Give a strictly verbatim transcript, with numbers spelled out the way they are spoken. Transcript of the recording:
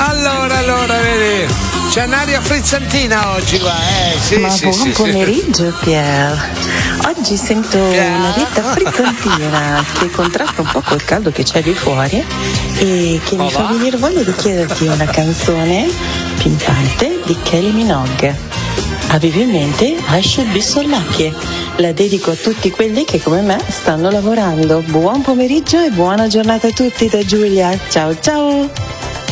Allora, allora, vedi, c'è un'aria frizzantina oggi qua, eh, sì, Ma sì, buon sì, pomeriggio, sì. Pier. Oggi sento Pier. un'arietta frizzantina che contrasta un po' col caldo che c'è di fuori e che oh, mi fa venire voglia di chiederti una canzone pimpante di Kylie Minogue. Avevi in mente I Should Be So Lucky. La dedico a tutti quelli che come me stanno lavorando. Buon pomeriggio e buona giornata a tutti da Giulia. Ciao ciao!